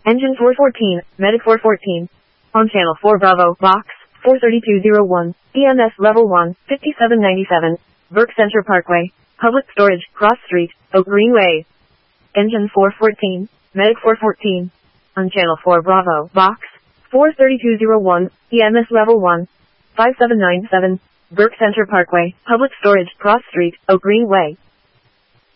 Engine 414, Medic 414. On Channel 4 Bravo, Box 43201, EMS Level 1, 5797, Burke Center Parkway, Public Storage, Cross Street, Oak Greenway. Engine 414, Medic 414. On Channel 4 Bravo, Box 43201, EMS Level 1, 5797, Burke Center Parkway, Public Storage, Cross Street, Oak Greenway.